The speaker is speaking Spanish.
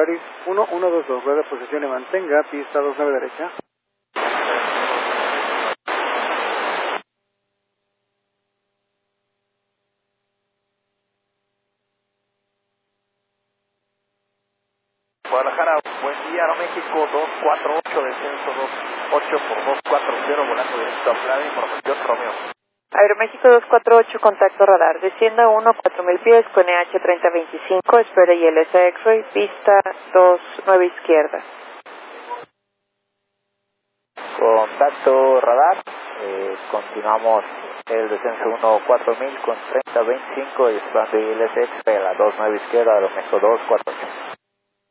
Polaris 1122, rueda de posición y mantenga, pista 29 derecha. Guadalajara, buen día, Aeroméxico 248, descenso 28 por 240, volando directo a Playa, información Romeo. Aeroméxico 248, contacto radar, descienda 4000 pies con EH 3025, espera ILS X-Ray, pista 29 izquierda. Contacto radar, continuamos el descenso 4000 con 3025, y esperando ILS X-Ray a la 29 izquierda, Aeroméxico 248.